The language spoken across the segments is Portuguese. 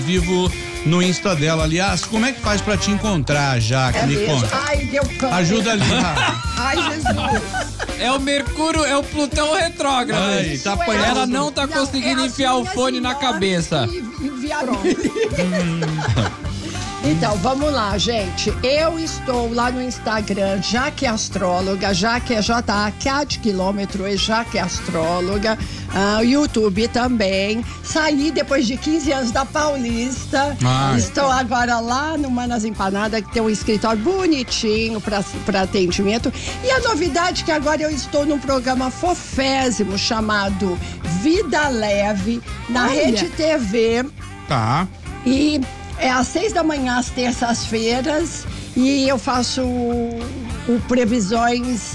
vivo no Insta dela. Aliás, como é que faz pra te encontrar, Jaque? Me conta. Ai, deu câncer. Ajuda ali. Ai, Jesus. É o Mercúrio, é o Plutão retrógrado. Ai, tá apanhando. Ela não tá conseguindo enfiar o fone na cabeça. Então, vamos lá, gente. Eu estou lá no Instagram, Jaque Astróloga, Jaque é J-A-K de quilômetro, é Jaque Astróloga. YouTube também. Saí depois de 15 anos da Paulista. Estou agora lá no Manas Empanadas, que tem um escritório bonitinho para atendimento. E a novidade é que agora eu estou num programa fofésimo chamado Vida Leve, na Rede TV. Tá. E é às 6 da manhã, às terças-feiras, e eu faço previsões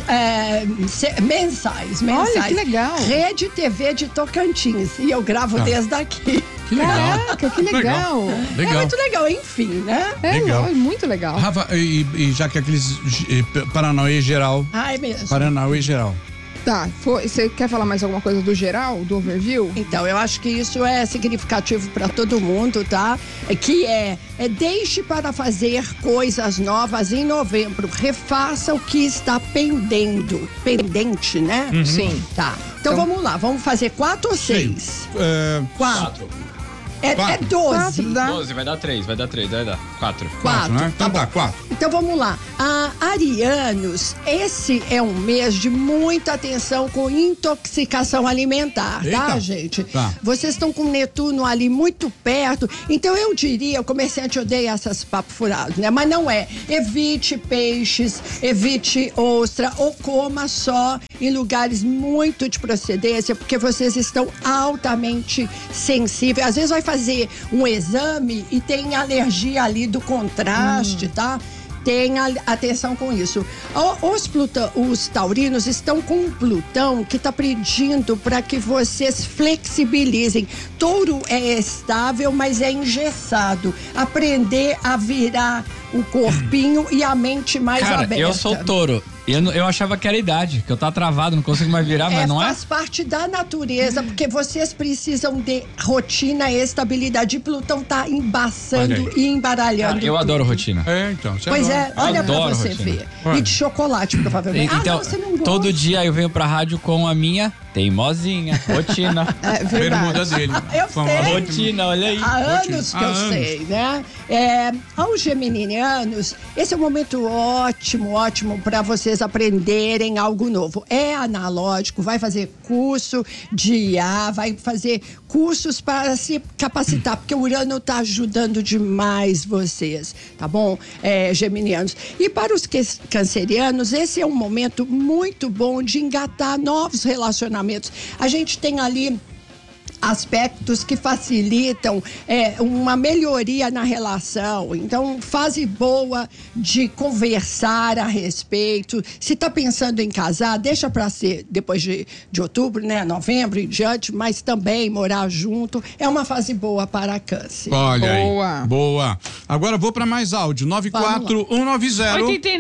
mensais. Olha, que legal. Rede TV de Tocantins, e eu gravo desde aqui. Que legal. Caraca, que legal. Legal. É muito legal, enfim, né? Legal. É muito legal. Rafa, e já que aqueles Paranauê geral. Ai, mesmo. Paranauê geral. Tá, você quer falar mais alguma coisa do geral, do overview? Então, eu acho que isso é significativo para todo mundo, tá? Que deixe para fazer coisas novas em novembro. Refaça o que está pendente, né? Uhum. Sim. Tá. Então vamos lá, vamos fazer 4 ou 6? 4. É 12. 12, vai dar 3, vai dar 4. 4, né? Então tá, 4. Então vamos lá. Arianos, esse é um mês de muita atenção com intoxicação alimentar, tá, Eita. gente? Tá. Vocês estão com Netuno ali muito perto, então eu diria, o comerciante odeia essas papo furados, né? Mas não é. Evite peixes, evite ostra ou coma só em lugares muito de procedência, porque vocês estão altamente sensíveis. Às vezes vai fazer um exame e tem alergia ali do contraste, tá? Tenha atenção com isso. Os taurinos estão com um Plutão que está pedindo para que vocês flexibilizem. Touro é estável, mas é engessado. Aprender a virar o corpinho e a mente mais aberta. Eu sou touro. Eu achava que era idade, que eu tava travado, não consigo mais virar, mas não é? Faz parte da natureza, porque vocês precisam de rotina e estabilidade. E Plutão tá embaçando e embaralhando. Eu adoro rotina. Então. Pois é, olha pra adoro você rotina. ver. E de chocolate, provavelmente. Então, não, você não gosta. todo dia eu venho pra rádio com a minha teimosinha, rotina. É verdade. Bermuda dele. Eu sei. Rotina, olha aí. Há anos que eu sei, né? Aos geminianos, esse é um momento ótimo para vocês aprenderem algo novo. É analógico, vai fazer curso de IA, vai fazer cursos para se capacitar, porque o Urano está ajudando demais vocês, tá bom? Geminianos. E para os cancerianos, esse é um momento muito bom de engatar novos relacionamentos. A gente tem ali aspectos que facilitam uma melhoria na relação. Então, fase boa de conversar a respeito. Se está pensando em casar, deixa para ser depois de outubro, né? Novembro e diante, mas também morar junto. É uma fase boa para câncer. Olha Boa. aí. Boa. Agora vou para mais áudio. 94190.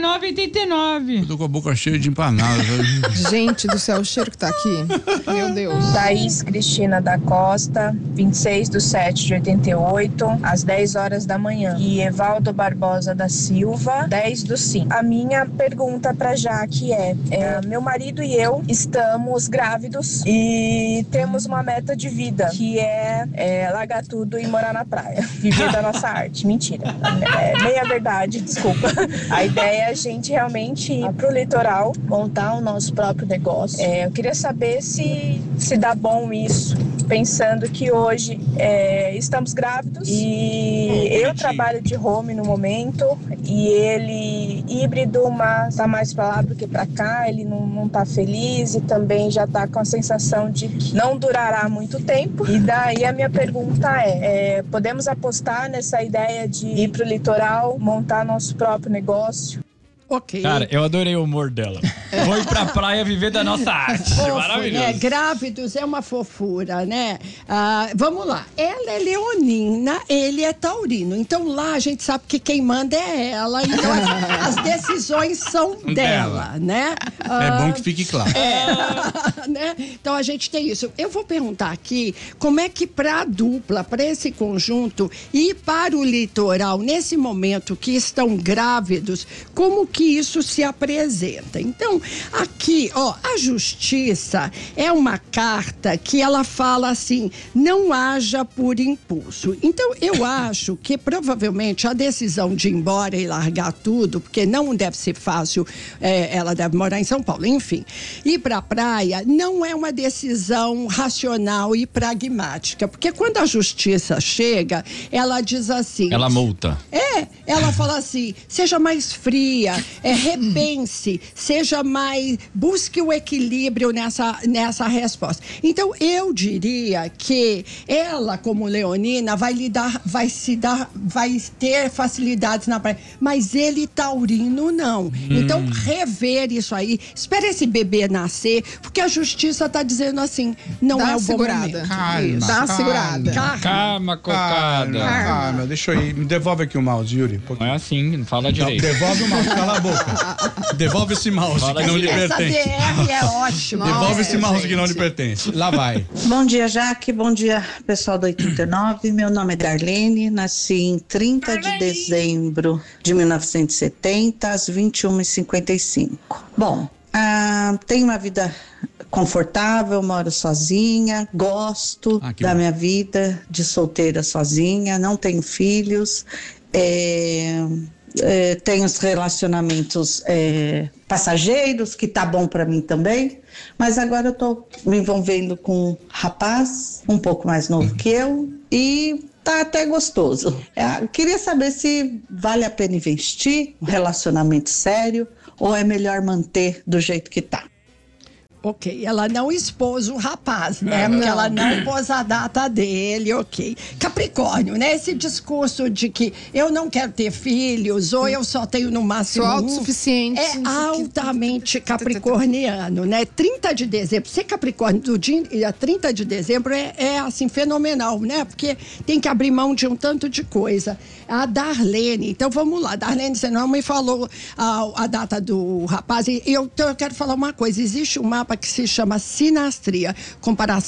89. Eu tô com a boca cheia de empanadas. Gente do céu, o cheiro que tá aqui. Meu Deus. Thaís Cristina da Costa, 26/7/88, às 10 horas da manhã. E Evaldo Barbosa da Silva, 10/5. A minha pergunta pra Jaque meu marido e eu estamos grávidos e temos uma meta de vida, que é largar tudo e morar na praia. Viver da nossa arte. Mentira. Meia verdade, desculpa. A ideia é a gente realmente ir pro litoral, montar o nosso próprio negócio. Eu queria saber se dá bom isso, pensando que hoje estamos grávidos e eu trabalho de home no momento e ele híbrido, mas tá mais pra lá do que pra cá, ele não tá feliz e também já tá com a sensação de que não durará muito tempo. E daí a minha pergunta podemos apostar nessa ideia de ir pro litoral, montar nosso próprio negócio? Ok. Cara, eu adorei o humor dela. Foi pra praia viver da nossa arte. Fofo, Maravilhoso. né? Grávidos é uma fofura, né? Vamos lá. Ela é leonina, ele é taurino. Então lá a gente sabe que quem manda é ela. Então as decisões são dela, né? É bom que fique claro. Né? Então a gente tem isso. Eu vou perguntar aqui como é que para a dupla, para esse conjunto e para o litoral, nesse momento que estão grávidos, como que isso se apresenta. Então, aqui, ó, a justiça é uma carta que ela fala assim, não haja por impulso. Então, eu acho que provavelmente a decisão de ir embora e largar tudo, porque não deve ser fácil, ela deve morar em São Paulo, enfim, ir para a praia não é uma decisão racional e pragmática, porque quando a justiça chega, ela diz assim... Ela multa. Ela fala assim, seja mais fria, repense, seja mais, busque o equilíbrio nessa resposta. Então, eu diria que ela, como leonina, vai ter facilidades na praia, mas ele, taurino, não. Então, rever isso aí, espera esse bebê nascer, porque a justiça está dizendo assim, não é o bom momento. Calma, Dá uma segurada. Calma, cocada. Calma, deixa eu ir. Me devolve aqui o mouse, Yuri. Não é assim, não fala Não, direito. devolve o mouse, cala a boca. Devolve esse mouse Fala que não lhe Essa pertence. DR é ótima. Devolve esse mouse gente. que não lhe pertence. Lá vai. Bom dia, Jaque. Bom dia, pessoal do 89. Meu nome é Darlene. Nasci em 30 de dezembro de 1970, às 21h55. Bom, tenho uma vida confortável, moro sozinha, gosto da minha vida de solteira sozinha, não tenho filhos, tenho os relacionamentos passageiros, que tá bom para mim também, mas agora eu tô me envolvendo com um rapaz um pouco mais novo que eu e tá até gostoso. Queria saber se vale a pena investir um relacionamento sério ou é melhor manter do jeito que tá. Ok, ela não expôs o rapaz, né? Porque ela não pôs a data dele, ok. Capricórnio, né? Esse discurso de que eu não quero ter filhos, ou eu só tenho no máximo Sou autossuficiente. é altamente capricorniano, né? 30 de dezembro, ser Capricórnio do dia 30 de dezembro é assim, fenomenal, né? Porque tem que abrir mão de um tanto de coisa. A Darlene, então vamos lá. Darlene, você não me falou a data do rapaz, então eu quero falar uma coisa. Existe um mapa que se chama sinastria, comparação